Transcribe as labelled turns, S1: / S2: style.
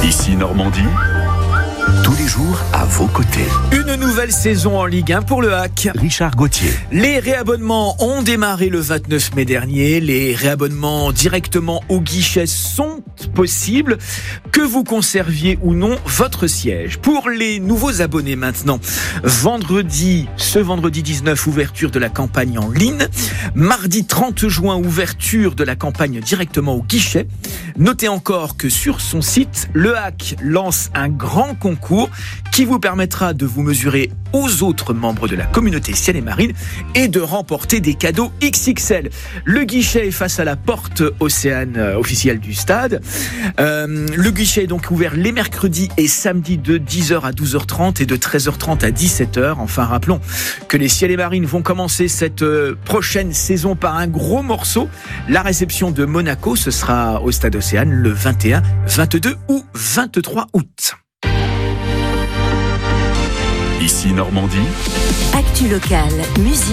S1: Ici Normandie, tous les jours à vos côtés.
S2: Une nouvelle saison en Ligue 1 pour le HAC.
S1: Richard Gauthier.
S2: Les réabonnements ont démarré le 29 mai dernier. Les réabonnements directement au guichet sont possibles, que vous conserviez ou non votre siège. Pour les nouveaux abonnés maintenant, ce vendredi 19, ouverture de la campagne en ligne. Mardi 30 juin, ouverture de la campagne directement au guichet. Notez encore que sur son site, le HAC lance un grand concours qui vous permettra de vous mesurer aux autres membres de la communauté ciel et marine et de remporter des cadeaux XXL. Le guichet est face à la porte Océane officielle du stade. Le guichet est donc ouvert les mercredis et samedis de 10h à 12h30 et de 13h30 à 17h. Enfin, rappelons que les ciel et marines vont commencer cette prochaine saison par un gros morceau. La réception de Monaco, ce sera au stade Océane le 21, 22 ou 23 août.
S1: Ici Normandie.
S3: Actu locale, musique.